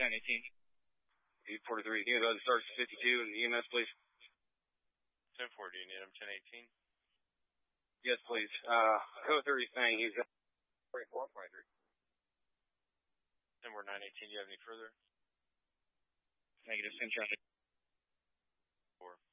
1018. 843. Unit other starts 52 and EMS, please. 1040, you need him 1018? Yes, please. Code 30 saying he's got 44.3. 10 918, do you have any further? Negative, send traffic. 4.